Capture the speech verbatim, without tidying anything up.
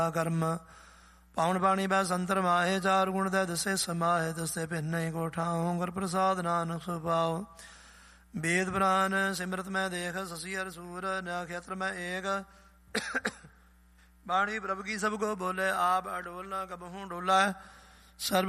ਕਰਮ ਪਾਉਣ ਬਾਣੀ ਬੈ ਸੰਤਰ ਮਾਹੇ ਚਾਰ ਗੁਣ ਦੇ ਦਸੇ ਸਮਾਹੇ ਦਸੇ ਭਿੰਨੇ ਕੋ ਠਾਉ ਗੁਰ ਪ੍ਰਸਾਦ ਨਾਨਕ ਸੁਭਾਉ ਵੇਦ ਪੁਰਾਨ ਸਿਮਰਤ ਮੈਂ ਦੇਖ ਸਸੀ ਹਰ ਸੂਰ ਨਖੇਤਰ ਮੈਂ ਏਕ ਬਾਣੀ ਪ੍ਰਭ ਕੀ ਸਭ ਕੋ ਬੋਲੇ ਆਪ ਅਡੋਲ ਨ ਕਬਹੂ ਡੋਲਾ ਸਰਬ